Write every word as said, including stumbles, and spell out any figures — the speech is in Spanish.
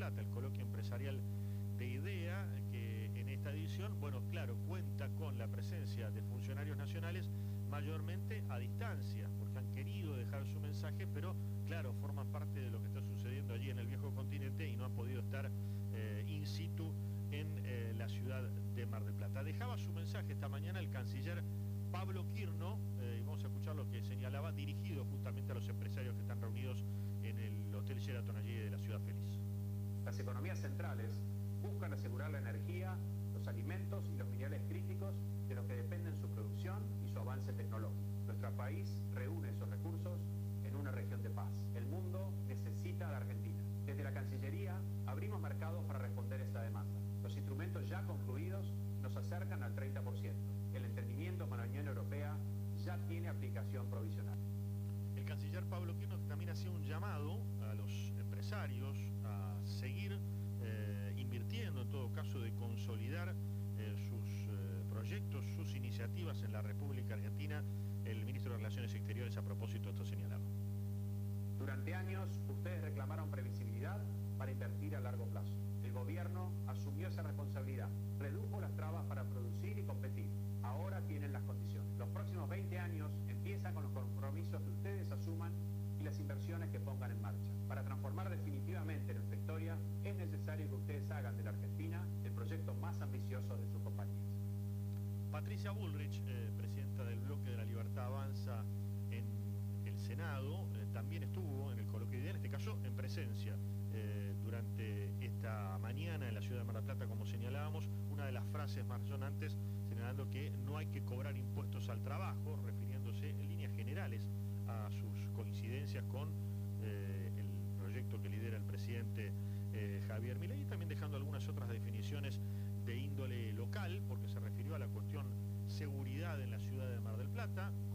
Plata, el coloquio empresarial de IDEA, que en esta edición, bueno, claro, cuenta con la presencia de funcionarios nacionales mayormente a distancia, porque han querido dejar su mensaje, pero claro, forman parte de lo que está sucediendo allí en el viejo continente y no han podido estar eh, in situ en eh, la ciudad de Mar del Plata. Dejaba su mensaje esta mañana el canciller Pablo Quirno, eh, y vamos a escuchar lo que señalaba, dirigido justamente a los empresarios que están reunidos en el Hotel Sheraton allí de la Ciudad Feliz. Las economías centrales buscan asegurar la energía, los alimentos y los minerales críticos de los que dependen su producción y su avance tecnológico. Nuestro país reúne esos recursos en una región de paz. El mundo necesita a la Argentina. Desde la Cancillería abrimos mercados para responder a esta demanda. Los instrumentos ya concluidos nos acercan al treinta por ciento. El entendimiento con la Unión Europea ya tiene aplicación provisional. El canciller Pablo Quirno también hacía un llamado a los empresarios a seguir eh, invirtiendo, en todo caso de consolidar eh, sus eh, proyectos, sus iniciativas en la República Argentina. El ministro de Relaciones Exteriores a propósito de esto señalaba. Durante años ustedes reclamaron previsibilidad para invertir a largo plazo. El gobierno asumió esa responsabilidad, redujo las trabas para producir y competir. Ahora tienen las condiciones. Los próximos veinte años empiezan con los compromisos que ustedes asuman y las inversiones que pongan en marcha. Para transformar definitivamente nuestra historia, es necesario que ustedes hagan de la Argentina el proyecto más ambicioso de sus compañías. Patricia Bullrich, eh, presidenta del Bloque de la Libertad Avanza en el Senado, eh, también estuvo en el coloquio IDEA, en este caso en presencia, eh, durante esta mañana en la ciudad de Mar del Plata, como señalábamos. Una de las frases más resonantes señalando que no hay que cobrar impuestos al trabajo, refiriéndose en líneas generales a sus coincidencias con eh, el proyecto que lidera el presidente eh, Javier Milei, y también dejando algunas otras definiciones de índole local, porque se refirió a la cuestión seguridad en la ciudad de Mar del Plata.